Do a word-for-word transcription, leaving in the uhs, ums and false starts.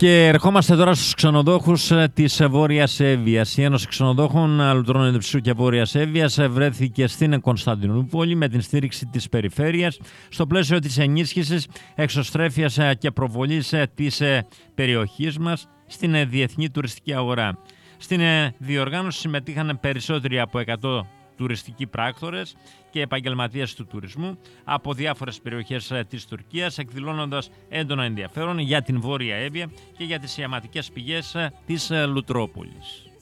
Και ερχόμαστε τώρα στους ξενοδόχους της Βόρειας Εύβοιας. Η Ένωση Ξενοδόχων Λουτρών Ελευσού και Βόρειας Εύβοιας βρέθηκε στην Κωνσταντινούπολη με την στήριξη της περιφέρειας στο πλαίσιο της ενίσχυσης, εξωστρέφειας και προβολής της περιοχής μας στην διεθνή τουριστική αγορά. Στην διοργάνωση συμμετείχαν περισσότεροι από εκατό τουριστικοί πράκτορες και επαγγελματίες του τουρισμού από διάφορες περιοχές της Τουρκίας, εκδηλώνοντας έντονο ενδιαφέρον για την Βόρεια Εύβοια και για τις ιαματικές πηγές της Λουτρόπολης.